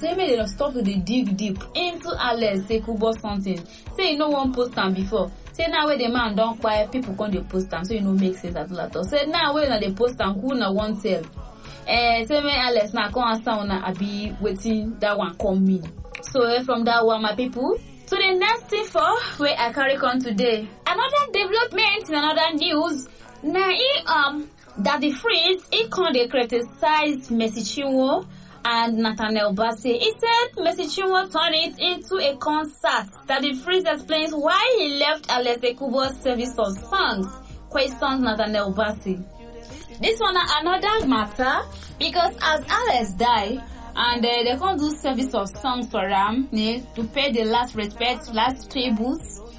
say make they stop to dey dig deep into Alex Ekubo something. Say you no wan post am before. Say now wey the man don quiet, people come dey post am, so e no make sense at all. Say now wey una dey post am, who una wan tell? Say make Alex now come answer una abi wetin that one come mean. So from that one, my people, to the next thing for where I carry on today. Another development in another news. Now Daddy Freeze he come dey criticize Mercy Chinwo and Nathaniel Bassey. He said Mercy Chinwo turned it into a concert. Daddy Freeze explains why he left Alex Ekubo's service of songs. Questions Nathaniel Bassey. This one another matter because as Alex died and they can't do service of songs for him to pay the last respect, last tributes.